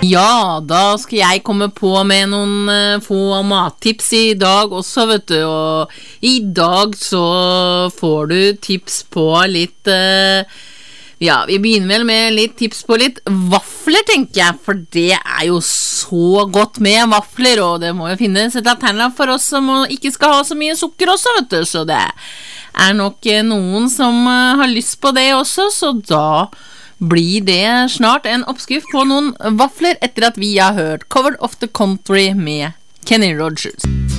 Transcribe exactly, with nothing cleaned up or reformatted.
Ja, da skal jeg komme på med noen uh, få mattips i dag også, vet du, og i dag så får du tips på litt, uh, ja, vi begynner vel med litt tips på litt vafler, tenker jeg, for det er jo så godt med vafler, og det må jo finnes et alternativ for oss som ikke skal ha så mye sukker også, vet du, så det er nok noen som uh, har lyst på det også, så da blir det snart en oppskrift på noen vafler etter at vi har hørt Covered of the Country med Kenny Rogers.